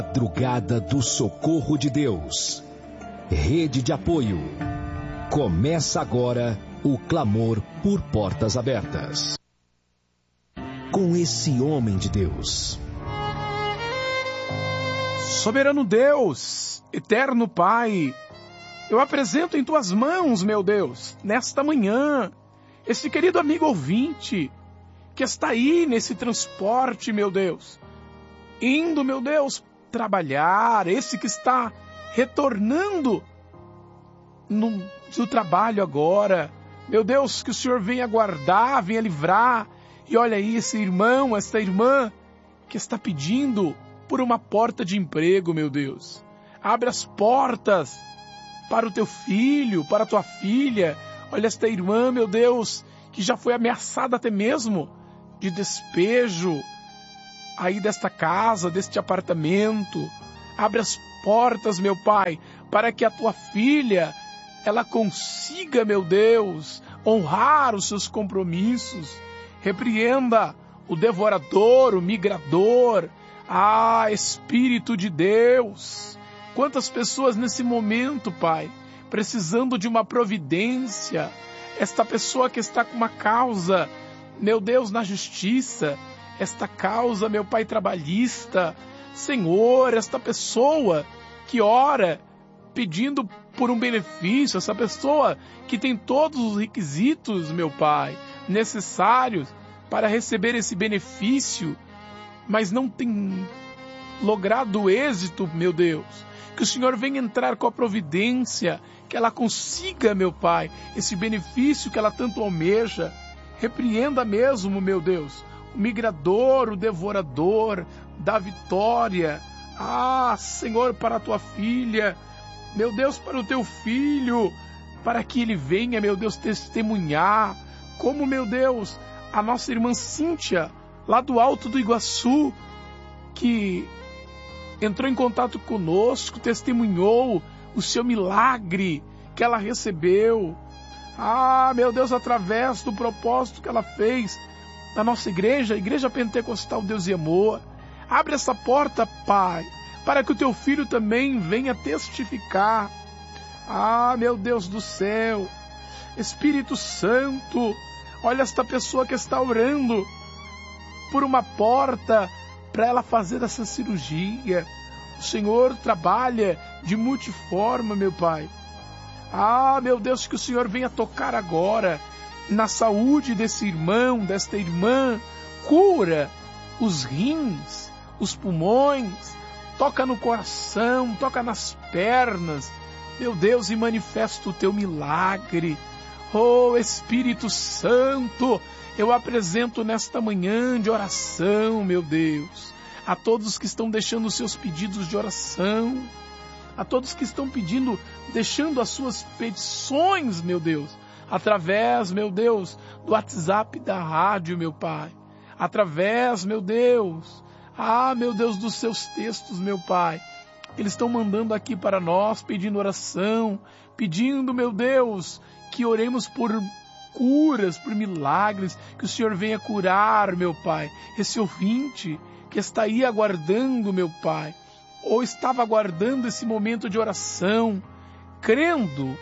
Madrugada do Socorro de Deus. Rede de apoio. Começa agora o clamor por portas abertas. Com esse homem de Deus. Soberano Deus, eterno Pai, eu apresento em tuas mãos, meu Deus, nesta manhã, esse querido amigo ouvinte, que está aí nesse transporte, meu Deus, indo, meu Deus, trabalhar, esse que está retornando do trabalho agora. Meu Deus, que o Senhor venha guardar, venha livrar. E olha aí esse irmão, esta irmã que está pedindo por uma porta de emprego, meu Deus. Abre as portas para o teu filho, para a tua filha. Olha esta irmã, meu Deus, que já foi ameaçada até mesmo de despejo aí desta casa, deste apartamento. Abre as portas, meu Pai, para que a tua filha, ela consiga, meu Deus, honrar os seus compromissos. Repreenda o devorador, o migrador. Ah, Espírito de Deus! Quantas pessoas nesse momento, Pai, precisando de uma providência. Esta pessoa que está com uma causa, meu Deus, na justiça. Esta causa, meu Pai, trabalhista. Senhor, esta pessoa que ora pedindo por um benefício. Essa pessoa que tem todos os requisitos, meu Pai, necessários para receber esse benefício, mas não tem logrado êxito, meu Deus. Que o Senhor venha entrar com a providência, que ela consiga, meu Pai, esse benefício que ela tanto almeja. Repreenda mesmo, meu Deus, o migrador, o devorador, da vitória. Ah, Senhor, para a tua filha, meu Deus, para o teu filho, para que ele venha, meu Deus, testemunhar como, meu Deus, a nossa irmã Cíntia, lá do Alto do Iguaçu, que entrou em contato conosco, testemunhou o seu milagre que ela recebeu. Ah, meu Deus, através do propósito que ela fez da nossa igreja, a Igreja Pentecostal Deus e Amor. Abre essa porta, Pai, para que o teu filho também venha testificar. Ah, meu Deus do céu, Espírito Santo, olha esta pessoa que está orando por uma porta para ela fazer essa cirurgia. O Senhor trabalha de multiforma, meu Pai. Ah, meu Deus, que o Senhor venha tocar agora na saúde desse irmão, desta irmã. Cura os rins, os pulmões, toca no coração, toca nas pernas, meu Deus, e manifesta o teu milagre. Oh, Espírito Santo, eu apresento nesta manhã de oração, meu Deus, a todos que estão deixando os seus pedidos de oração, a todos que estão pedindo, deixando as suas petições, meu Deus, através, meu Deus, do WhatsApp da rádio, meu Pai, através, meu Deus, meu Deus, dos seus textos, meu Pai. Eles estão mandando aqui para nós, pedindo oração, pedindo, meu Deus, que oremos por curas, por milagres, que o Senhor venha curar, meu Pai, esse ouvinte que está aí aguardando, meu Pai, ou estava aguardando esse momento de oração, crendo,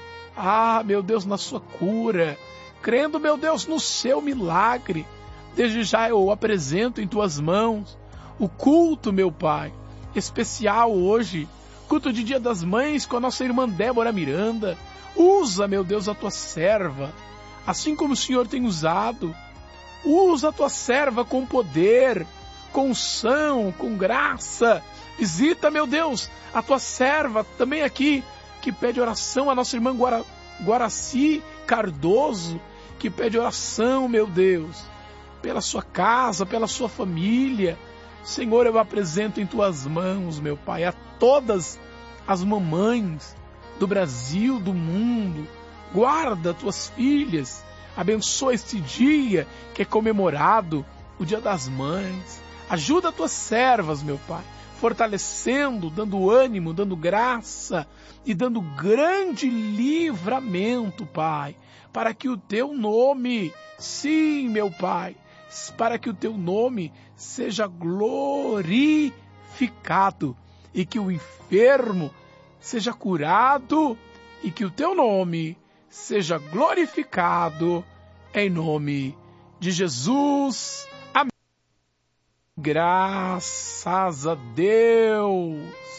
meu Deus, na sua cura, crendo, meu Deus, no seu milagre. Desde já eu apresento em tuas mãos o culto, meu Pai, especial hoje, culto de Dia das Mães com a nossa irmã Débora Miranda. Usa, meu Deus, a tua serva, assim como o Senhor tem usado. Usa a tua serva com poder, com unção, com graça. Visita, meu Deus, a tua serva também aqui, que pede oração, a nossa irmã Guaraci Cardoso, que pede oração, meu Deus, pela sua casa, pela sua família. Senhor, eu apresento em tuas mãos, meu Pai, a todas as mamães do Brasil, do mundo. Guarda tuas filhas, abençoa este dia que é comemorado, o Dia das Mães. Ajuda tuas servas, meu Pai, fortalecendo, dando ânimo, dando graça e dando grande livramento, Pai, para que o teu nome, sim, meu Pai, para que o teu nome seja glorificado e que o enfermo seja curado e que o teu nome seja glorificado em nome de Jesus. Amém. Graças a Deus.